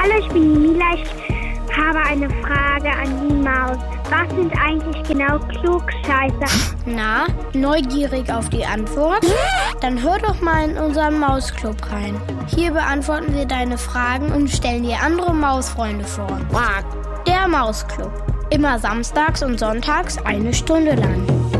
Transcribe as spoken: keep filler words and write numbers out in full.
Hallo, ich bin die Mila. Ich habe eine Frage an die Maus. Was sind eigentlich genau Klugscheißer? Na, neugierig auf die Antwort? Dann hör doch mal in unseren Mausclub rein. Hier beantworten wir deine Fragen und stellen dir andere Mausfreunde vor. Der Mausclub. Immer samstags und sonntags eine Stunde lang.